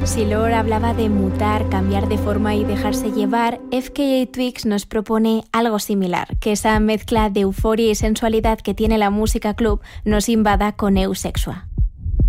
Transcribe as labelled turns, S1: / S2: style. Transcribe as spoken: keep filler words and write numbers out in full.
S1: Si Lorde hablaba de mutar, cambiar de forma y dejarse llevar, F K A Twigs nos propone algo similar, que esa mezcla de euforia y sensualidad que tiene la música club nos invada con Eusexua.